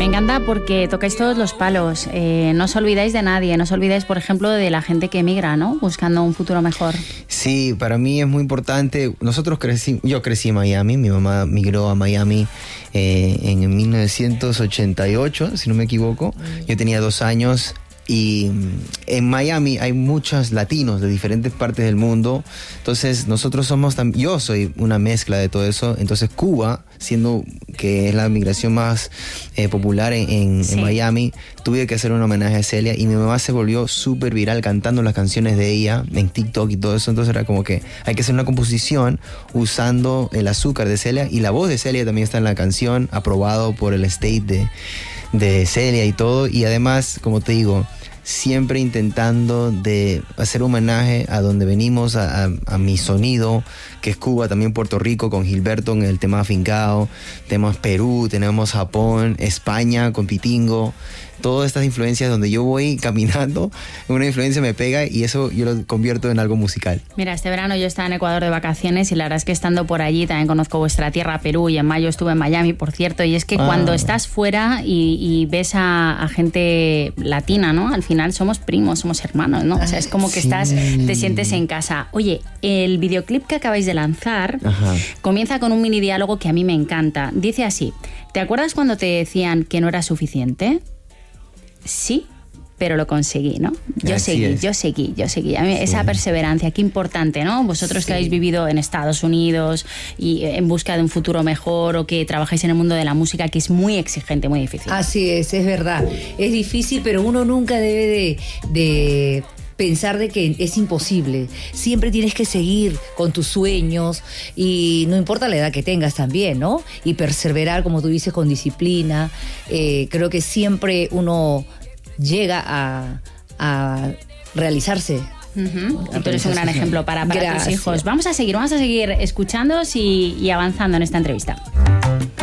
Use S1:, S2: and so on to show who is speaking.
S1: Me encanta porque tocáis todos los palos. No os olvidáis de nadie. No os olvidáis, por ejemplo, de la gente que emigra, ¿no? Buscando un futuro mejor.
S2: Sí, para mí es muy importante. Yo crecí en Miami. Mi mamá migró a Miami en 1988, si no me equivoco. Yo tenía 2 años. Y en Miami hay muchos latinos de diferentes partes del mundo. Entonces yo soy una mezcla de todo eso. Entonces Cuba, siendo que es la migración más popular en Miami, tuve que hacer un homenaje a Celia y mi mamá se volvió súper viral cantando las canciones de ella en TikTok y todo eso. Entonces era como que hay que hacer una composición usando el azúcar de Celia, y la voz de Celia también está en la canción, aprobado por el state de Celia y todo. Y además, como te digo, siempre intentando de hacer homenaje a donde venimos, a mi sonido, que es Cuba, también Puerto Rico con Gilberto en el tema Afincao, tenemos Perú, tenemos Japón, España con Pitingo. Todas estas influencias donde yo voy caminando, una influencia me pega y eso yo lo convierto en algo musical.
S1: Mira, este verano yo estaba en Ecuador de vacaciones y la verdad es que estando por allí también conozco vuestra tierra, Perú, y en mayo estuve en Miami, por cierto, y es que cuando estás fuera y ves a gente latina, ¿no? Al final somos primos, somos hermanos, ¿no? O sea, es como que te sientes en casa. Oye, el videoclip que acabáis de lanzar comienza con un mini diálogo que a mí me encanta. Dice así: ¿te acuerdas cuando te decían que no era suficiente? Sí, pero lo conseguí, ¿no? Yo seguí. A mí esa perseverancia, qué importante, ¿no? Vosotros que habéis vivido en Estados Unidos y en busca de un futuro mejor, o que trabajáis en el mundo de la música, que es muy exigente, muy difícil.
S3: Así es verdad. Es difícil, pero uno nunca debe de pensar de que es imposible. Siempre tienes que seguir con tus sueños, y no importa la edad que tengas también, ¿no? Y perseverar, como tú dices, con disciplina. Creo que siempre uno llega a realizarse.
S1: Y tú eres un gran ejemplo para tus hijos. Vamos a seguir escuchándoos y avanzando en esta entrevista.